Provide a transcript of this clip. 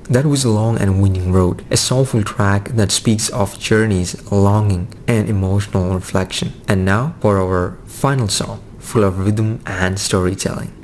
That was a long and winding road, a soulful track that speaks of journeys, longing, and emotional reflection. And now for our final song, full of rhythm and storytelling.